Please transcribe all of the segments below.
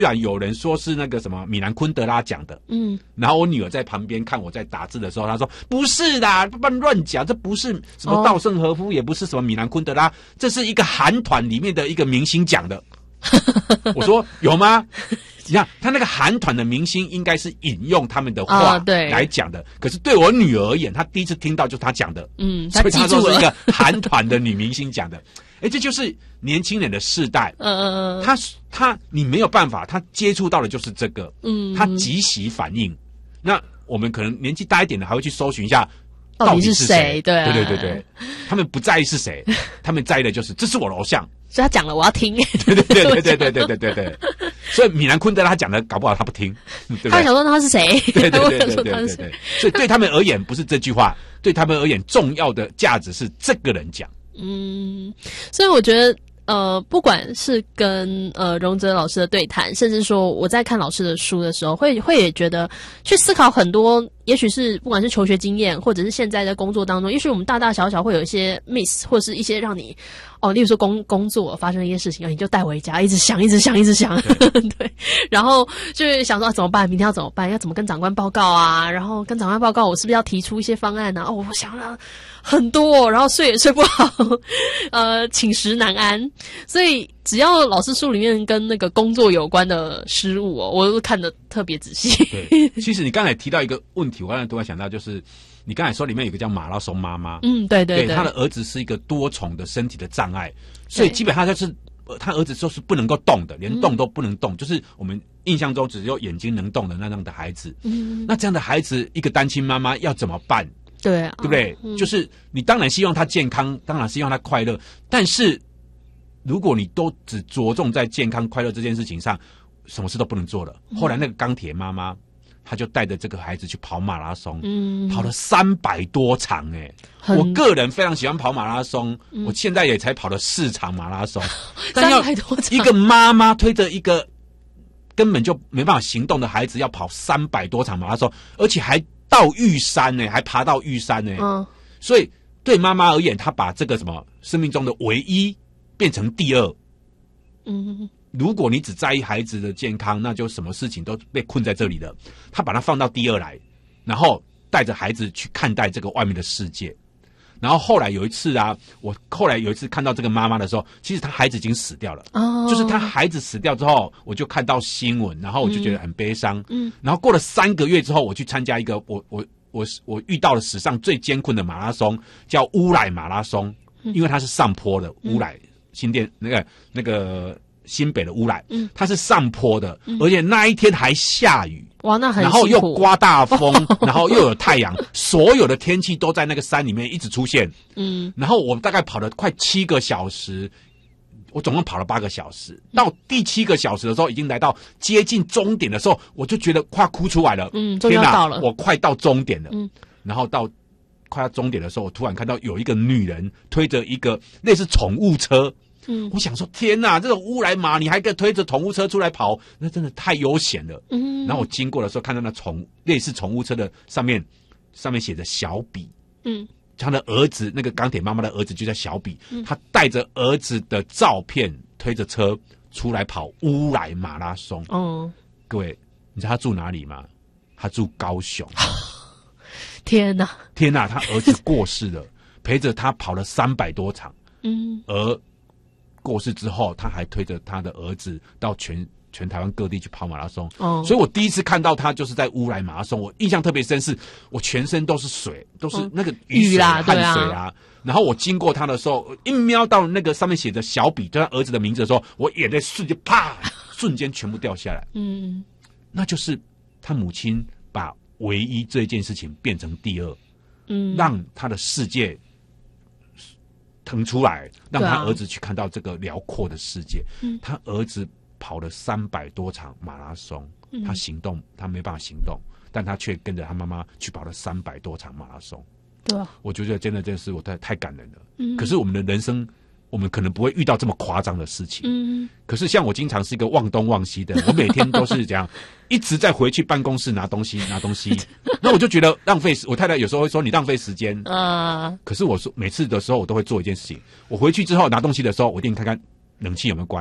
然有人说是那个什么米兰昆德拉讲的，然后我女儿在旁边看我在打字的时候，她说不是啦，不然乱讲，这不是什么稻盛和夫，也不是什么米兰昆德拉，这是一个韩团里面的一个明星讲的。我说有吗？你看他那个韩团的明星应该是引用他们的话来讲的，可是对我女儿而言，她第一次听到就是他讲的，所以她说是一个韩团的女明星讲的。这就是年轻人的世代，他你没有办法，他接触到的就是这个，他即时反应。那我们可能年纪大一点的还会去搜寻一下到底是谁，对，他们不在意是谁，他们在意的就是这是我的偶像。 所以他讲了，我要听。 对。所以米兰昆德拉讲的，搞不好他不听，对不对？ 他想说他是谁？ 对。所以对他们而言，不是这句话，对他们而言，重要的价值是这个人讲。 所以我觉得。不管是跟荣哲老师的对谈，甚至说我在看老师的书的时候，会也觉得去思考很多，也许是不管是求学经验，或者是现在在工作当中，也许我们大大小小会有一些 miss， 或者是一些让你例如说工作发生一些事情，你就带回家，一直想，对，然后就想说怎么办，明天要怎么办，要怎么跟长官报告啊，然后跟长官报告，我是不是要提出一些方案啊？我想了很多，然后睡也睡不好，寝食难安。所以只要老师书里面跟那个工作有关的事物我都看得特别仔细。 对，其实你刚才提到一个问题，我刚才突然想到，就是你刚才说里面有个叫马拉松妈妈，对，他的儿子是一个多重的身体的障碍，所以基本上就是他儿子就是不能够动的，连动都不能动，就是我们印象中只有眼睛能动的那样的孩子。那这样的孩子，一个单亲妈妈要怎么办？ 对啊， 对不对？就是你当然希望他健康，当然希望他快乐，但是如果你都只着重在健康快乐这件事情上，什么事都不能做了。后来那个钢铁妈妈，她就带着这个孩子去跑马拉松，跑了300多场我个人非常喜欢跑马拉松，我现在也才跑了4场马拉松，但要一个妈妈推着一个根本就没办法行动的孩子要跑300多场马拉松，而且还到玉山还爬到玉山所以对妈妈而言，她把这个什么生命中的唯一变成第二。如果你只在意孩子的健康，那就什么事情都被困在这里了。她把它放到第二来，然后带着孩子去看待这个外面的世界。然后后来有一次我后来有一次看到这个妈妈的时候，其实她孩子已经死掉了。就是她孩子死掉之后，我就看到新闻，然后我就觉得很悲伤。然后过了3个月之后，我去参加一个我遇到了史上最艰困的马拉松，叫乌来马拉松，因为它是上坡的。乌来新店那个新北的乌来，它是上坡的，而且那一天还下雨。 哇，那很辛苦， 然后又刮大风，然后又有太阳，所有的天气都在那个山里面一直出现。然后我大概跑了快7个小时，我总共跑了8个小时。到第7个小时的时候，已经来到接近终点的时候，我就觉得快哭出来了。 天哪， 我快到终点了。然后到快要终点的时候，我突然看到有一个女人推着一个类似宠物车。我想说天哪，这种乌来马你还可以推着宠物车出来跑，那真的太悠闲了。然后我经过的时候看到那类似宠物车的上面写着小比。他的儿子，那个钢铁妈妈的儿子就叫小比，他带着儿子的照片推着车出来跑乌来马拉松。各位你知道他住哪里吗？他住高雄。 天哪， 他儿子过世了，陪着他跑了300多场。而过世之后，他还推着他的儿子到全台湾各地去跑马拉松。所以我第一次看到他就是在乌来马拉松，我印象特别深，是我全身都是水，都是那个雨水汗水啊。然后我经过他的时候，一瞄到那个上面写着小比，就他儿子的名字的时候，我眼泪瞬间全部掉下来。那就是他母亲把唯一这件事情变成第二，让他的世界腾出来，让他儿子去看到这个辽阔的世界。他儿子跑了300多场马拉松，他没办法行动，但他却跟着他妈妈去跑了300多场马拉松。对啊，我觉得真的是我太感人了。可是我们的人生，我们可能不会遇到这么夸张的事情。可是像我经常是一个忘东忘西的，我每天都是这样一直在回去办公室拿东西。那我就觉得浪费，我太太有时候会说你浪费时间。可是我说每次的时候我都会做一件事情，我回去之后拿东西的时候，我一定看看冷气有没有关，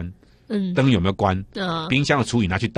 嗯灯有没有关， 嗯冰箱的厨余拿去